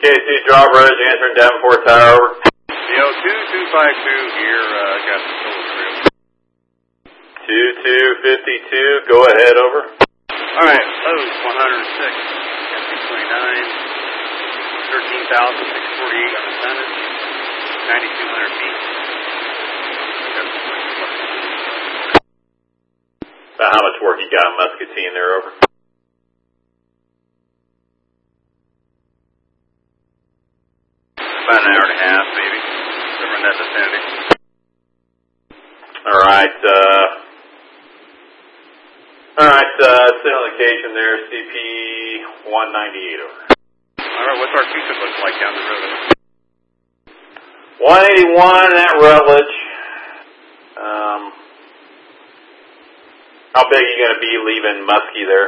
KC Drop Ridge, answering Davenport Tower, over. Yo, 2252 here, got the solar trail. 2252, go ahead, over. Alright, lows 106, F229, 13,648 on the tonnage, 9,200 feet. About how much work you got in Muscatine there, over? About an hour and a half, maybe. Somewhere in that vicinity. Alright, send location there, CP 198, over. Alright, what's our future look like down the road? 181 at Rutledge. How big are you going to be leaving Muskie there?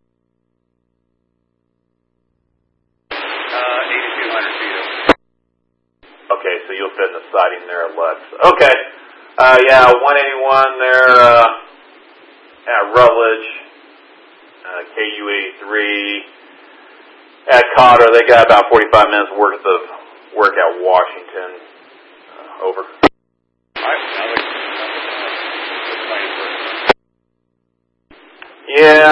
8,200 feet over. Okay, so you'll fit in the siding there at Lutz. Okay. 181 there at Rutledge. KU-83 at Cotter. They got about 45 minutes worth of work at Washington. Over. Alright, Yeah.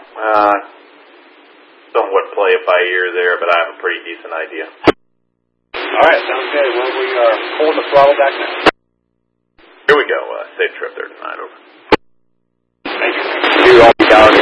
Somewhat play it by ear there, but I have a pretty decent idea. Alright, sounds good. Well, we are pulling the throttle back now. Here we go. Safe trip there tonight, over. Thank you.